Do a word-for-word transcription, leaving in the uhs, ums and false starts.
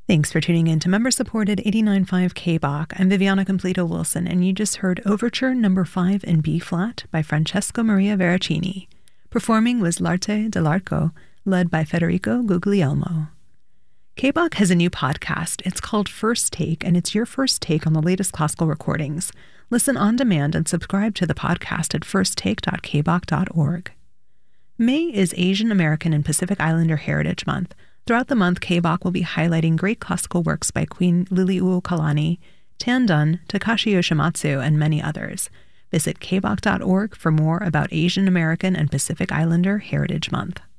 Thanks for tuning in to member-supported eighty-nine point five K B O C. I'm Viviana Completo Wilson, and you just heard Overture Number five in B-flat by Francesco Maria Veracini. Performing was L'Arte dell'Arco, led by Federico Guglielmo. K B O C has a new podcast. It's called First Take, and it's your first take on the latest classical recordings. Listen on demand and subscribe to the podcast at first take dot k b o c dot org. May is Asian American and Pacific Islander Heritage Month. Throughout the month, K B O C will be highlighting great classical works by Queen Liliuokalani, Tan Dun, Takashi Yoshimatsu, and many others. Visit k b o c dot org for more about Asian American and Pacific Islander Heritage Month.